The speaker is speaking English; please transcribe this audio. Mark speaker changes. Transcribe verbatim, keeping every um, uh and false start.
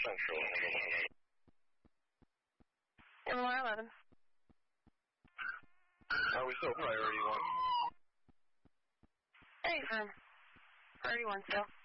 Speaker 1: Central.
Speaker 2: M Y eleven.
Speaker 1: Are we still priority one?
Speaker 2: Hey, firm. Priority one still.